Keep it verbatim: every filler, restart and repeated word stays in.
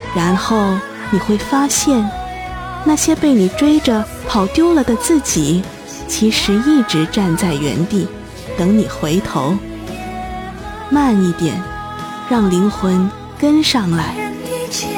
然后你会发现，那些被你追着跑丢了的自己，其实一直站在原地，等你回头。慢一点，让灵魂跟上来。